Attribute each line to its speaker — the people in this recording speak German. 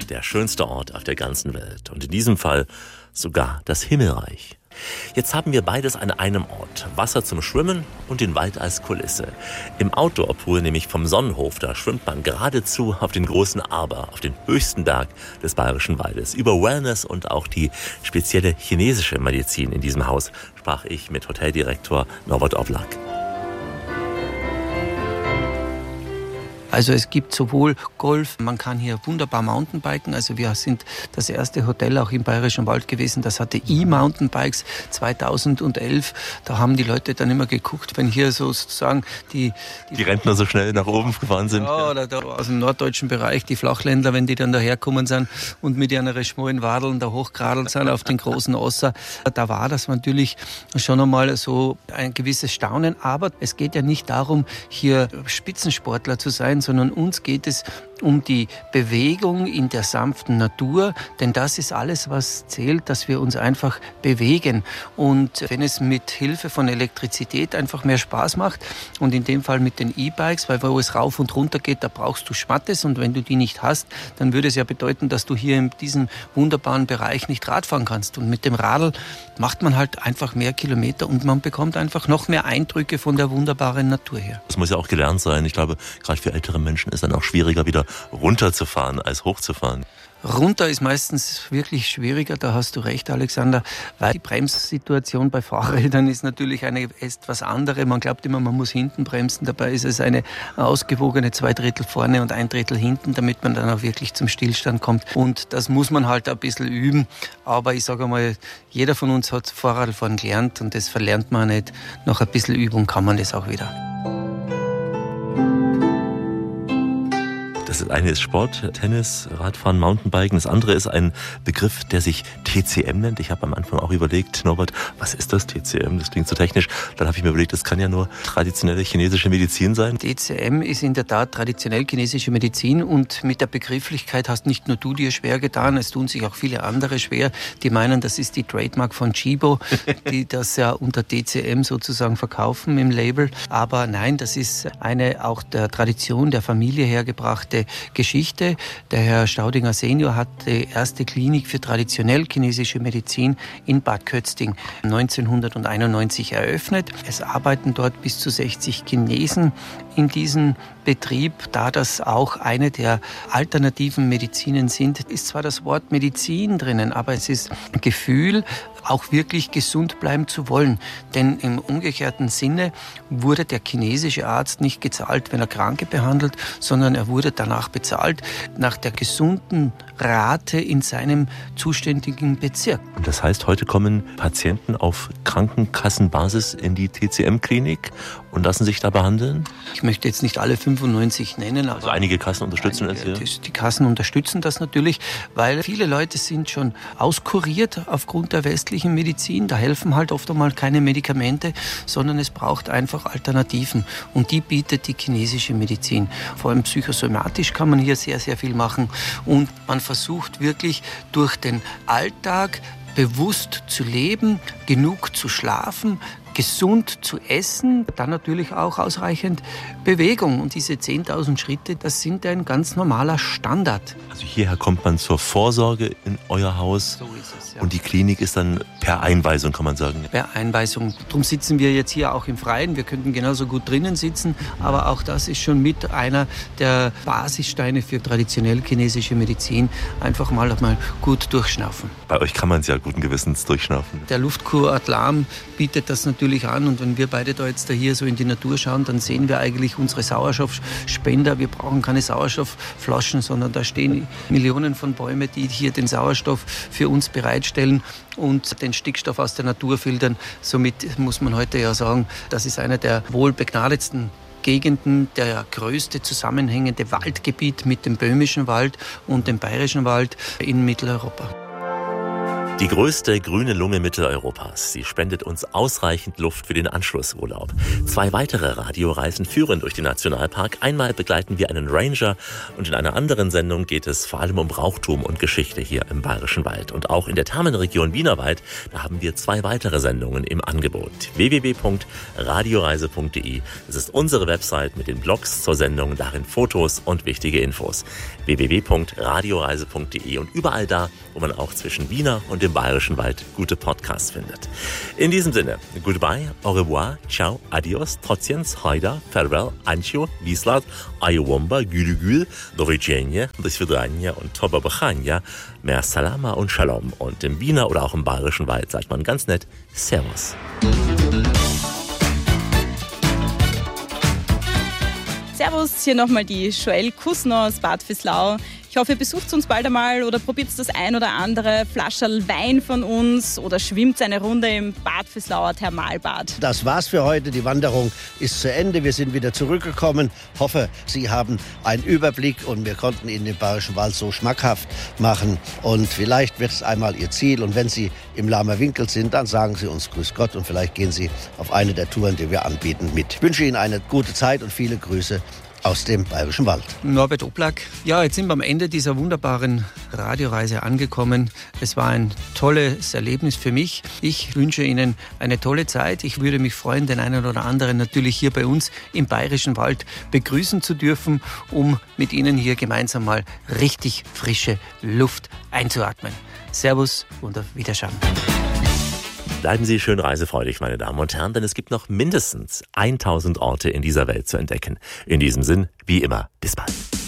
Speaker 1: der schönste Ort auf der ganzen Welt. Und in diesem Fall sogar das Himmelreich. Jetzt haben wir beides an einem Ort. Wasser zum Schwimmen und den Wald als Kulisse. Im Outdoor-Pool, nämlich vom Sonnenhof, da schwimmt man geradezu auf den großen Arber, auf den höchsten Berg des Bayerischen Waldes. Über Wellness und auch die spezielle chinesische Medizin in diesem Haus sprach ich mit Hoteldirektor Norbert Oblak.
Speaker 2: Also es gibt sowohl Golf, man kann hier wunderbar Mountainbiken. Also wir sind das erste Hotel auch im Bayerischen Wald gewesen, das hatte E-Mountainbikes 2011. Da haben die Leute dann immer geguckt, wenn hier sozusagen die
Speaker 1: Rentner so schnell nach oben gefahren sind.
Speaker 2: Ja, oder da aus dem norddeutschen Bereich, die Flachländler, wenn die dann daherkommen sind und mit ihren schmalen Wadeln da hochgeradelt sind auf den großen Osser. Da war das natürlich schon einmal so ein gewisses Staunen. Aber es geht ja nicht darum, hier Spitzensportler zu sein, sondern uns geht es um die Bewegung in der sanften Natur, denn das ist alles, was zählt, dass wir uns einfach bewegen. Und wenn es mit Hilfe von Elektrizität einfach mehr Spaß macht und in dem Fall mit den E-Bikes, weil wo es rauf und runter geht, da brauchst du Schmattes und wenn du die nicht hast, dann würde es ja bedeuten, dass du hier in diesem wunderbaren Bereich nicht Rad fahren kannst. Und mit dem Radl macht man halt einfach mehr Kilometer und man bekommt einfach noch mehr Eindrücke von der wunderbaren Natur her.
Speaker 1: Das muss ja auch gelernt sein. Ich glaube, gerade für ältere Menschen ist dann auch schwieriger, wieder runterzufahren als hochzufahren.
Speaker 2: Runter ist meistens wirklich schwieriger, da hast du recht, Alexander, weil die Bremssituation bei Fahrrädern ist natürlich eine etwas andere. Man glaubt immer, man muss hinten bremsen, dabei ist es eine ausgewogene 2/3 vorne und 1/3 hinten, damit man dann auch wirklich zum Stillstand kommt. Und das muss man halt ein bisschen üben, aber ich sage mal, jeder von uns hat Fahrradfahren gelernt und das verlernt man nicht. Nach ein bisschen Übung kann man das auch wieder.
Speaker 1: Das eine ist Sport, Tennis, Radfahren, Mountainbiken. Das andere ist ein Begriff, der sich TCM nennt. Ich habe am Anfang auch überlegt, Norbert, was ist das TCM? Das klingt so technisch. Dann habe ich mir überlegt, das kann ja nur traditionelle chinesische Medizin sein.
Speaker 2: TCM ist in der Tat traditionell chinesische Medizin und mit der Begrifflichkeit hast nicht nur du dir schwer getan, es tun sich auch viele andere schwer. Die meinen, das ist die Trademark von Chibo, die das ja unter TCM sozusagen verkaufen im Label. Aber nein, das ist eine auch der Tradition der Familie hergebrachte Geschichte. Der Herr Staudinger Senior hat die erste Klinik für traditionell chinesische Medizin in Bad Kötzting 1991 eröffnet. Es arbeiten dort bis zu 60 Chinesen in diesem Betrieb. Da das auch eine der alternativen Medizinen sind, ist zwar das Wort Medizin drinnen, aber es ist ein Gefühl, auch wirklich gesund bleiben zu wollen. Denn im umgekehrten Sinne wurde der chinesische Arzt nicht gezahlt, wenn er Kranke behandelt, sondern er wurde danach bezahlt, nach der gesunden Rate in seinem zuständigen Bezirk.
Speaker 1: Und das heißt, heute kommen Patienten auf Krankenkassenbasis in die TCM-Klinik und lassen sich da behandeln?
Speaker 2: Ich möchte jetzt nicht alle 95 nennen. Aber
Speaker 1: also einige Kassen unterstützen das hier?
Speaker 2: Die Kassen unterstützen das natürlich, weil viele Leute sind schon auskuriert aufgrund der westlichen Medizin. Da helfen halt oft einmal keine Medikamente, sondern es braucht einfach Alternativen. Und die bietet die chinesische Medizin. Vor allem psychosomatisch kann man hier sehr, sehr viel machen. Und man versucht wirklich durch den Alltag bewusst zu leben, genug zu schlafen, gesund zu essen, dann natürlich auch ausreichend Bewegung. Und diese 10.000 Schritte, das sind ein ganz normaler Standard.
Speaker 1: Also hierher kommt man zur Vorsorge in euer Haus.
Speaker 2: So ist es, ja.
Speaker 1: Und die Klinik ist dann per Einweisung, kann man sagen.
Speaker 2: Per Einweisung. Darum sitzen wir jetzt hier auch im Freien. Wir könnten genauso gut drinnen sitzen, aber auch das ist schon mit einer der Basissteine für traditionell chinesische Medizin. Einfach mal gut durchschnaufen.
Speaker 1: Bei euch kann man es ja guten Gewissens durchschnaufen.
Speaker 2: Der Luftkurort Lahm bietet das natürlich an und wenn wir beide da jetzt hier so in die Natur schauen, dann sehen wir eigentlich unsere Sauerstoffspender. Wir brauchen keine Sauerstoffflaschen, sondern da stehen Millionen von Bäumen, die hier den Sauerstoff für uns bereitstellen und den Stickstoff aus der Natur filtern. Somit muss man heute ja sagen, das ist einer der wohl begnadetsten Gegenden, der größte zusammenhängende Waldgebiet mit dem Böhmischen Wald und dem Bayerischen Wald in Mitteleuropa.
Speaker 1: Die größte grüne Lunge Mitteleuropas. Sie spendet uns ausreichend Luft für den Anschlussurlaub. 2 weitere Radioreisen führen durch den Nationalpark. Einmal begleiten wir einen Ranger und in einer anderen Sendung geht es vor allem um Brauchtum und Geschichte hier im Bayerischen Wald. Und auch in der Thermenregion Wienerwald, da haben wir 2 weitere Sendungen im Angebot. www.radioreise.de. Das ist unsere Website mit den Blogs zur Sendung, darin Fotos und wichtige Infos. www.radioreise.de und überall da, wo man auch zwischen Wiener und dem Bayerischen Wald gute Podcasts findet. In diesem Sinne, goodbye, au revoir, ciao, adios, trotziens, hajda, farewell, ancio, bislat, ayowomba, gülügül, do widzenia, do svidania und toba bachania, mer salama und shalom. Und im Wiener oder auch im Bayerischen Wald sagt man ganz nett Servus.
Speaker 3: Servus, hier nochmal die Joelle Kusner aus Bad Visslau. Ich hoffe, ihr besucht uns bald einmal oder probiert das ein oder andere Flascherl Wein von uns oder schwimmt eine Runde im Bad Visslauer Thermalbad.
Speaker 4: Das war's für heute. Die Wanderung ist zu Ende. Wir sind wieder zurückgekommen. Hoffe, Sie haben einen Überblick und wir konnten Ihnen den Bayerischen Wald so schmackhaft machen. Und vielleicht wird es einmal Ihr Ziel. Und wenn Sie im Lahmer Winkel sind, dann sagen Sie uns Grüß Gott und vielleicht gehen Sie auf eine der Touren, die wir anbieten, mit. Ich wünsche Ihnen eine gute Zeit und viele Grüße aus dem Bayerischen Wald.
Speaker 2: Norbert Oblak. Ja, jetzt sind wir am Ende dieser wunderbaren Radioreise angekommen. Es war ein tolles Erlebnis für mich. Ich wünsche Ihnen eine tolle Zeit. Ich würde mich freuen, den einen oder anderen natürlich hier bei uns im Bayerischen Wald begrüßen zu dürfen, um mit Ihnen hier gemeinsam mal richtig frische Luft einzuatmen. Servus und auf Wiederschauen.
Speaker 1: Bleiben Sie schön reisefreudig, meine Damen und Herren, denn es gibt noch mindestens 1000 Orte in dieser Welt zu entdecken. In diesem Sinn, wie immer, bis bald.